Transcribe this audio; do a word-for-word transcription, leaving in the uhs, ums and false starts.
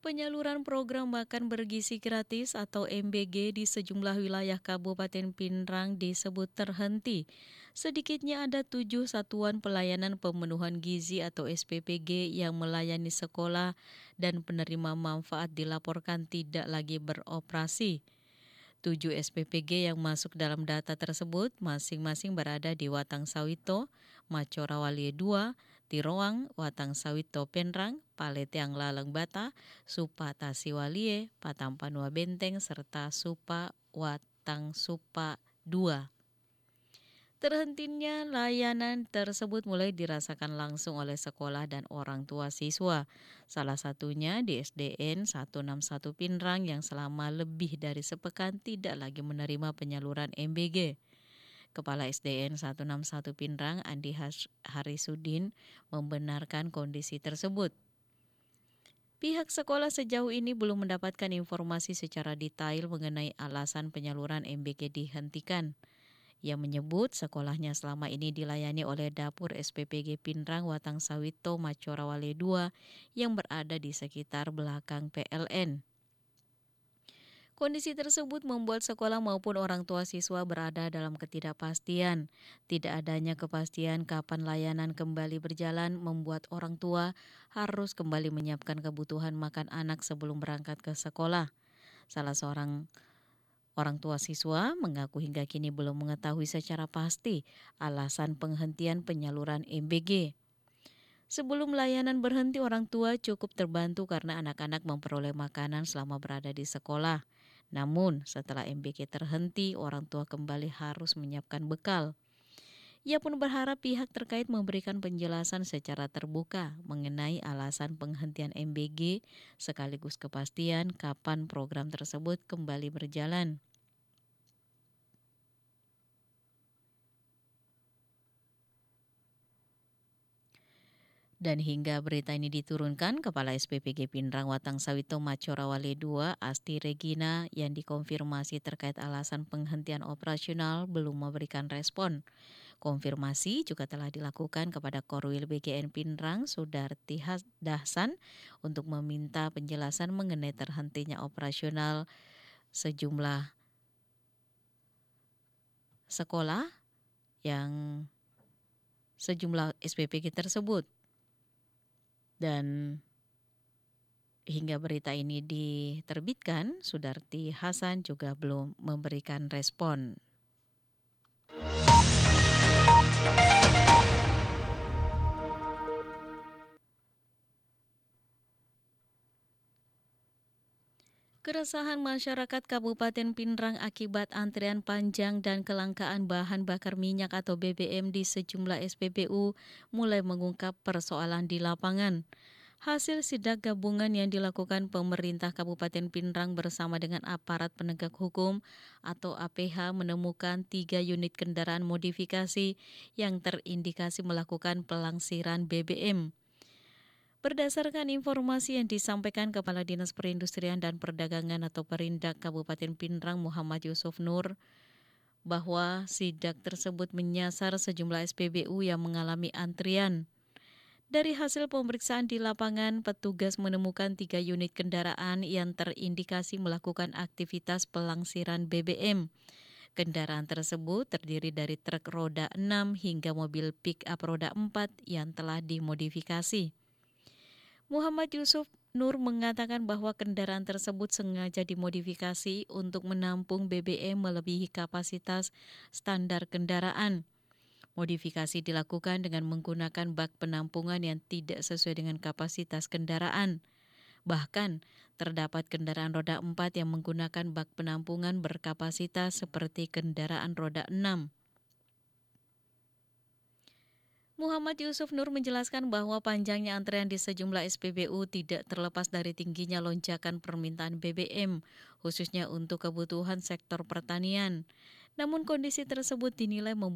Penyaluran program makan bergizi gratis atau M B G di sejumlah wilayah Kabupaten Pinrang disebut terhenti. Sedikitnya ada tujuh satuan pelayanan pemenuhan gizi atau S P P G yang melayani sekolah dan penerima manfaat dilaporkan tidak lagi beroperasi. Tujuh S P P G yang masuk dalam data tersebut masing-masing berada di Watang Sawito, Macorawali dua, Tiroang, Watang Sawito Penrang, Paleteang Laleng Bata, Supa Tasiwalie, Patampanua Benteng, serta Supa Watang Supa dua. Terhentinya layanan tersebut mulai dirasakan langsung oleh sekolah dan orang tua siswa. Salah satunya di S D N seratus enam puluh satu Pinrang yang selama lebih dari sepekan tidak lagi menerima penyaluran M B G. Kepala S D N seratus enam puluh satu Pinrang, Andi Harisudin, membenarkan kondisi tersebut. Pihak sekolah sejauh ini belum mendapatkan informasi secara detail mengenai alasan penyaluran M B G dihentikan. Ia menyebut sekolahnya selama ini dilayani oleh dapur S P P G Pinrang Watang Sawito Macorawali dua yang berada di sekitar belakang P L N. Kondisi tersebut membuat sekolah maupun orang tua siswa berada dalam ketidakpastian. Tidak adanya kepastian kapan layanan kembali berjalan membuat orang tua harus kembali menyiapkan kebutuhan makan anak sebelum berangkat ke sekolah. Salah seorang orang tua siswa mengaku hingga kini belum mengetahui secara pasti alasan penghentian penyaluran M B G. Sebelum layanan berhenti, orang tua cukup terbantu karena anak-anak memperoleh makanan selama berada di sekolah. Namun, setelah M B G terhenti, orang tua kembali harus menyiapkan bekal. Ia pun berharap pihak terkait memberikan penjelasan secara terbuka mengenai alasan penghentian M B G sekaligus kepastian kapan program tersebut kembali berjalan. Dan hingga berita ini diturunkan, Kepala S P P G Pinrang Watang Sawito Macorawali dua, Asti Regina, yang dikonfirmasi terkait alasan penghentian operasional belum memberikan respon. Konfirmasi juga telah dilakukan kepada Korwil B G N Pinrang, Sudarti Dahsan, untuk meminta penjelasan mengenai terhentinya operasional sejumlah sekolah yang sejumlah S P P G tersebut. Dan hingga berita ini diterbitkan, Sudarti Hasan juga belum memberikan respon. Keresahan masyarakat Kabupaten Pinrang akibat antrian panjang dan kelangkaan bahan bakar minyak atau B B M di sejumlah S P B U mulai mengungkap persoalan di lapangan. Hasil sidak gabungan yang dilakukan pemerintah Kabupaten Pinrang bersama dengan aparat penegak hukum atau A P H menemukan tiga unit kendaraan modifikasi yang terindikasi melakukan pelangsiran B B M. Berdasarkan informasi yang disampaikan Kepala Dinas Perindustrian dan Perdagangan atau Perindak Kabupaten Pinrang Muhammad Yusuf Nur, bahwa sidak tersebut menyasar sejumlah S P B U yang mengalami antrian. Dari hasil pemeriksaan di lapangan, petugas menemukan tiga unit kendaraan yang terindikasi melakukan aktivitas pelangsiran B B M. Kendaraan tersebut terdiri dari truk roda enam hingga mobil pick-up roda empat yang telah dimodifikasi. Muhammad Yusuf Nur mengatakan bahwa kendaraan tersebut sengaja dimodifikasi untuk menampung B B M melebihi kapasitas standar kendaraan. Modifikasi dilakukan dengan menggunakan bak penampungan yang tidak sesuai dengan kapasitas kendaraan. Bahkan, terdapat kendaraan roda empat yang menggunakan bak penampungan berkapasitas seperti kendaraan roda enam. Muhammad Yusuf Nur menjelaskan bahwa panjangnya antrean di sejumlah S P B U tidak terlepas dari tingginya lonjakan permintaan B B M, khususnya untuk kebutuhan sektor pertanian. Namun kondisi tersebut dinilai membuat